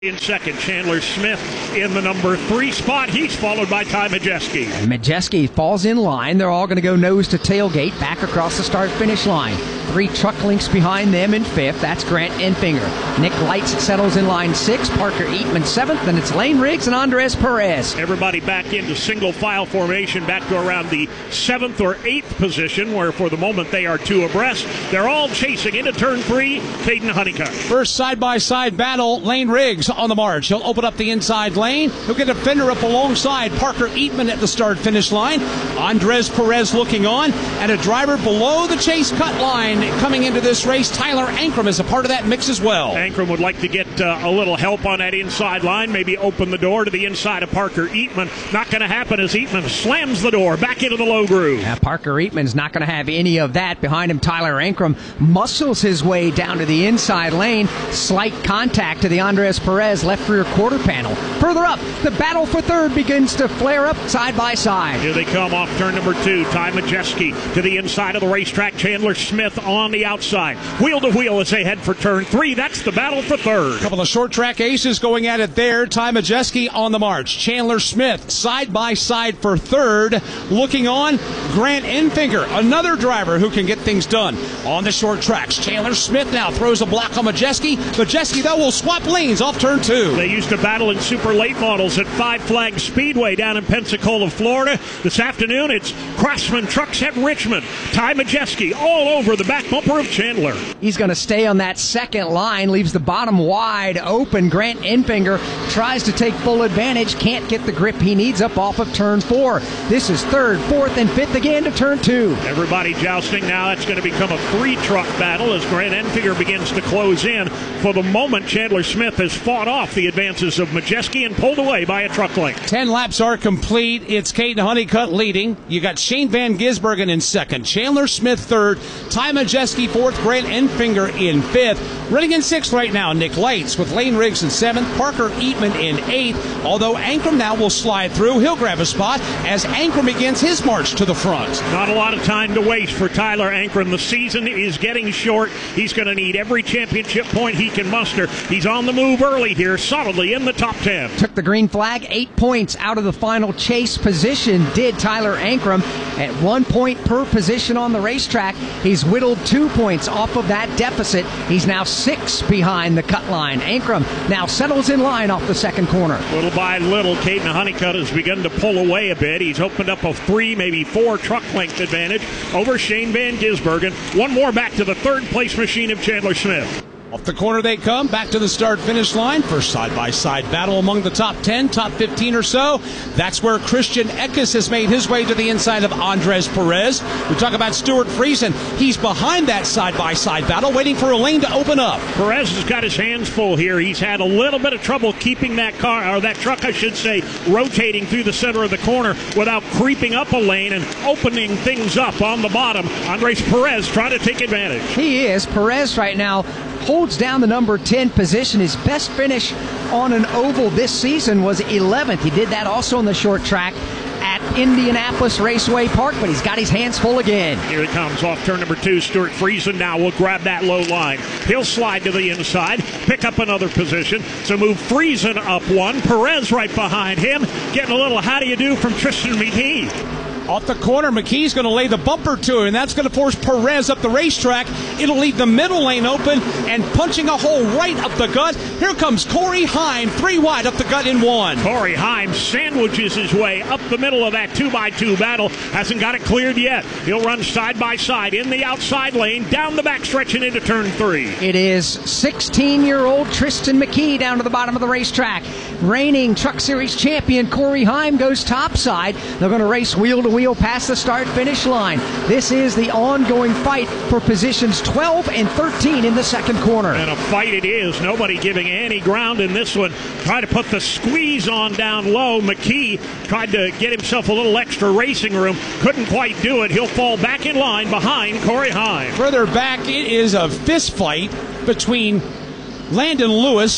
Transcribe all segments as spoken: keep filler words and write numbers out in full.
In second, Chandler Smith in the number three spot. He's followed by Ty Majeski. Majeski falls in line. They're all going to go nose to tailgate back across the start-finish line. Three truck links behind them in fifth. That's Grant Enfinger. Nick Lights settles in line six. Parker Eatman seventh. And it's Lane Riggs and Andres Perez. Everybody back into single file formation, back to around the seventh or eighth position, where for the moment they are two abreast. They're all chasing into turn three. Caden Honeycutt. First side-by-side battle, Lane Riggs on the march. He'll open up the inside lane. He'll get a fender up alongside Parker Eatman at the start-finish line. Andres Perez looking on, and a driver below the chase cut line coming into this race. Tyler Ankrum is a part of that mix as well. Ankrum would like to get uh, a little help on that inside line, maybe open the door to the inside of Parker Eatman. Not going to happen as Eatman slams the door back into the low groove. Yeah, Parker Eatman's not going to have any of that. Behind him, Tyler Ankrum muscles his way down to the inside lane. Slight contact to the Andres Perez left rear quarter panel. Further up, the battle for third begins to flare up side by side. Here they come off turn number two. Ty Majeski to the inside of the racetrack. Chandler Smith on the outside. Wheel to wheel as they head for turn three. That's the battle for third. A couple of short track aces going at it there. Ty Majeski on the march. Chandler Smith side by side for third. Looking on, Grant Enfinger, another driver who can get things done on the short tracks. Chandler Smith now throws a block on Majeski. Majeski, though, will swap lanes off turn two. They used to battle in super late models at Five Flag Speedway down in Pensacola, Florida. This afternoon, it's Craftsman Trucks at Richmond. Ty Majeski all over the back bumper of Chandler. He's going to stay on that second line, leaves the bottom wide open. Grant Enfinger tries to take full advantage, can't get the grip he needs up off of turn four. This is third, fourth, and fifth again to turn two. Everybody jousting now. It's going to become a three-truck battle as Grant Enfinger begins to close in. For the moment, Chandler Smith has fought off the advances of Majeski and pulled away by a truck length. Ten laps are complete. It's Caden Honeycutt leading. You got Shane Van Gisbergen in second, Chandler Smith third, Ty Majeski fourth, Grant Enfinger in fifth. Running in sixth right now, Nick Lights with Lane Riggs in seventh, Parker Eatman in eighth. Although Ankrum now will slide through, he'll grab a spot as Ankrum begins his march to the front. Not a lot of time to waste for Tyler Ankrum. The season is getting short. He's going to need every championship point he can muster. He's on the move early here, solidly in the top ten. Took the green flag, eight points out of the final chase position, did Tyler Ankrum. At one point per position on the racetrack, he's whittled two points off of that deficit. He's now six behind the cut line. Ankrum now settles in line off the second corner. Little by little, Caden Honeycutt has begun to pull away a bit. He's opened up a three, maybe four truck length advantage over Shane Van Gisbergen. One more back to the third place machine of Chandler Smith. Off the corner they come, back to the start-finish line. First side-by-side battle among the top ten, top fifteen or so. That's where Christian Eckes has made his way to the inside of Andres Perez. We talk about Stuart Friesen. He's behind that side-by-side battle, waiting for a lane to open up. Perez has got his hands full here. He's had a little bit of trouble keeping that car, or that truck, I should say, rotating through the center of the corner without creeping up a lane and opening things up on the bottom. Andres Perez trying to take advantage. He is. Perez right now holds down the number ten position. His best finish on an oval this season was eleventh. He did that also on the short track at Indianapolis Raceway Park, but he's got his hands full again. Here he comes off turn number two. Stuart Friesen now will grab that low line. He'll slide to the inside, pick up another position. So move Friesen up one. Perez right behind him, getting a little how do you do from Tristan McKee. Off the corner, McKee's going to lay the bumper to him, and that's going to force Perez up the racetrack. It'll leave the middle lane open and punching a hole right up the gut. Here comes Corey Heim, three wide up the gut in one. Corey Heim sandwiches his way up the middle of that two by two battle. Hasn't got it cleared yet. He'll run side by side in the outside lane, down the backstretch and into turn three. It is sixteen-year-old Tristan McKee down to the bottom of the racetrack. Reigning Truck Series champion Corey Heim goes topside. They're going to race wheel to wheel past the start-finish line. This is the ongoing fight for positions twelve and thirteen in the second corner. And a fight it is. Nobody giving any ground in this one. Try to put the squeeze on down low. McKee tried to get himself a little extra racing room. Couldn't quite do it. He'll fall back in line behind Corey Heim. Further back, it is a fist fight between Landon Lewis,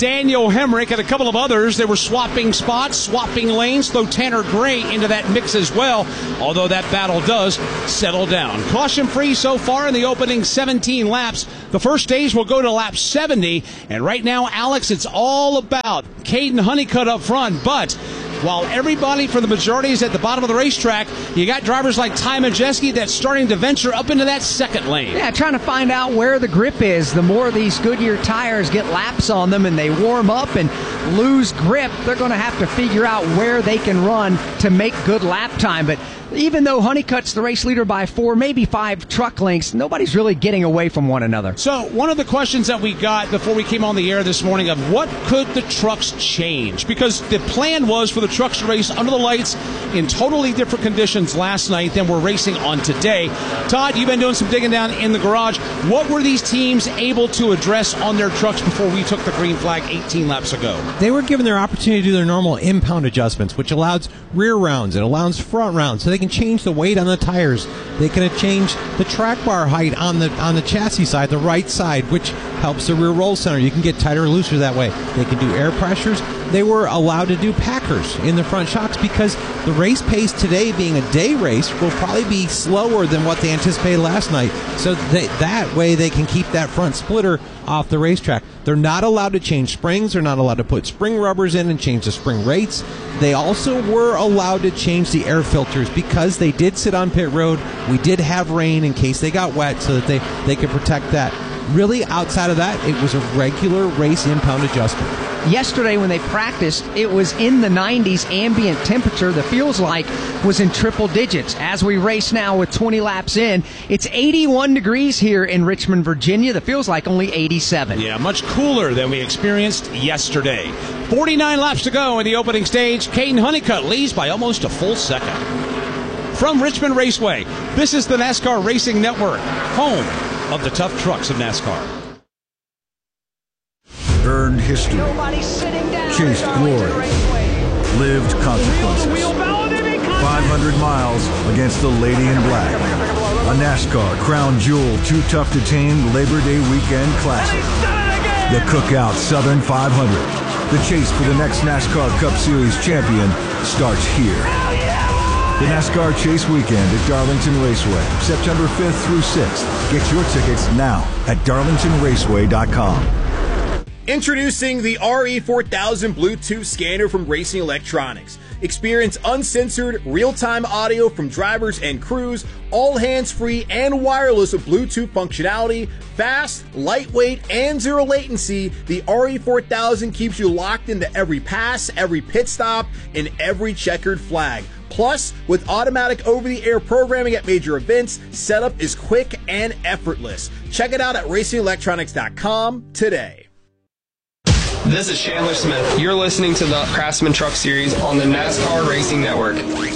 Daniel Hemrick and a couple of others. They were swapping spots, swapping lanes, throw Tanner Gray into that mix as well, although that battle does settle down. Caution free so far in the opening seventeen laps. The first stage will go to lap seventy, and right now, Alex, it's all about Caden Honeycutt up front, but while everybody for the majority is at the bottom of the racetrack, you got drivers like Ty Majeski that's starting to venture up into that second lane. Yeah, trying to find out where the grip is. The more these Goodyear tires get laps on them and they warm up and lose grip, they're going to have to figure out where they can run to make good lap time. But even though Honeycutt's the race leader by four, maybe five truck lengths, nobody's really getting away from one another. So one of the questions that we got before we came on the air this morning of what could the trucks change? Because the plan was for the trucks to race under the lights in totally different conditions last night than we're racing on today. Todd, you've been doing some digging down in the garage. What were these teams able to address on their trucks before we took the green flag eighteen laps ago? They were given their opportunity to do their normal impound adjustments, which allows rear rounds, it allows front rounds, so they can change the weight on the tires. They can change the track bar height on the on the chassis side, the right side, which helps the rear roll center. You can get tighter or looser that way. They can do air pressures. They were allowed to do packers in the front shocks because the race pace today, being a day race, will probably be slower than what they anticipated last night. So they, that way they can keep that front splitter off the racetrack. They're not allowed to change springs. They're not allowed to put spring rubbers in and change the spring rates. They also were allowed to change the air filters because they did sit on pit road. We did have rain in case they got wet so that they, they could protect that. Really, outside of that, it was a regular race impound adjustment. Yesterday when they practiced, it was in the nineties ambient temperature. The feels like was in triple digits. As we race now with twenty laps in, it's eighty-one degrees here in Richmond, Virginia. The feels like only eighty-seven. Yeah, much cooler than we experienced yesterday. forty-nine laps to go in the opening stage. Caden Honeycutt leads by almost a full second. From Richmond Raceway, this is the NASCAR Racing Network, home of the tough trucks of NASCAR. Earned history, chased glory, lived consequences. five hundred miles against the Lady in Black. A NASCAR Crown Jewel Too Tough to Tame Labor Day Weekend Classic. The Cookout Southern five hundred. The chase for the next NASCAR Cup Series champion starts here. The NASCAR Chase Weekend at Darlington Raceway, September fifth through sixth. Get your tickets now at darlington raceway dot com. Introducing the R E four thousand Bluetooth scanner from Racing Electronics. Experience uncensored, real-time audio from drivers and crews, all hands-free and wireless with Bluetooth functionality, fast, lightweight, and zero latency. The R E four thousand keeps you locked into every pass, every pit stop, and every checkered flag. Plus, with automatic over-the-air programming at major events, setup is quick and effortless. Check it out at racing electronics dot com today. This is Chandler Smith. You're listening to the Craftsman Truck Series on the NASCAR Racing Network.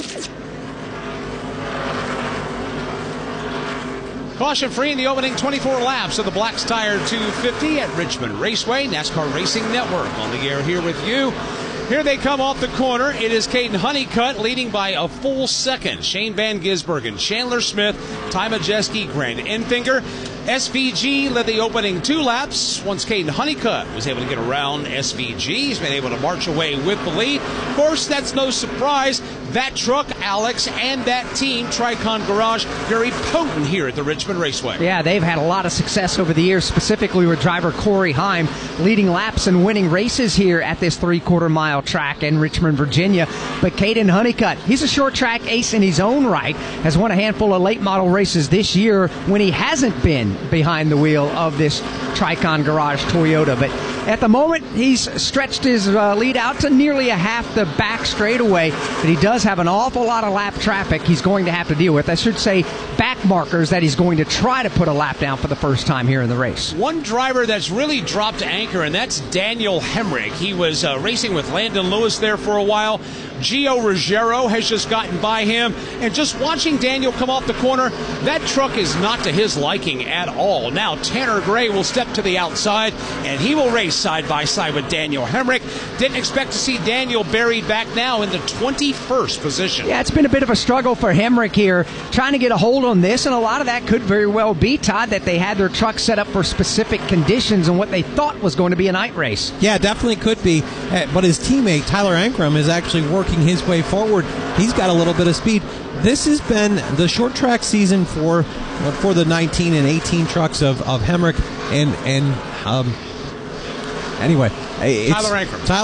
Caution free in the opening twenty-four laps of the Black's Tire two fifty at Richmond Raceway, NASCAR Racing Network on the air here with you. Here they come off the corner. It is Caden Honeycutt leading by a full second. Shane Van Gisbergen, Chandler Smith, Ty Majeski, Grant Enfinger. S V G led the opening two laps. Once Caden Honeycutt was able to get around S V G, he's been able to march away with the lead. Of course, that's no surprise. That truck, Alex, and that team, Tricon Garage, very potent here at the Richmond Raceway. Yeah, they've had a lot of success over the years, specifically with driver Corey Heim leading laps and winning races here at this three-quarter mile track in Richmond, Virginia. But Caden Honeycutt, he's a short track ace in his own right, has won a handful of late model races this year when he hasn't been behind the wheel of this Tricon Garage Toyota. But at the moment, he's stretched his uh, lead out to nearly a half the back straightaway, but he does have an awful lot of lap traffic he's going to have to deal with. I should say back markers that he's going to try to put a lap down for the first time here in the race. One driver that's really dropped anchor, and that's Daniel Hemrick. He was uh, racing with Landon Lewis there for a while. Gio Ruggiero has just gotten by him, and just watching Daniel come off the corner, that truck is not to his liking at at all. Now Tanner Gray will step to the outside, and he will race side by side with Daniel Hemrick. Didn't expect to see Daniel buried back now in the twenty-first position. Yeah, it's been a bit of a struggle for Hemrick here, trying to get a hold on this, and a lot of that could very well be, Todd, that they had their truck set up for specific conditions and what they thought was going to be a night race. Yeah, definitely could be. But his teammate, Tyler Ankrum, is actually working his way forward. He's got a little bit of speed. This has been the short track season for for the nineteen and eighteen trucks of, of Hemrick. And, and um, anyway, it's, Tyler Ankrum. Tyler